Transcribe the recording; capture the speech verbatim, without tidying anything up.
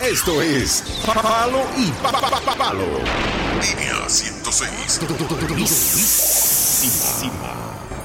Esto es Palo y pa- pa- pa- Palo. Línea ciento seis. Durísima.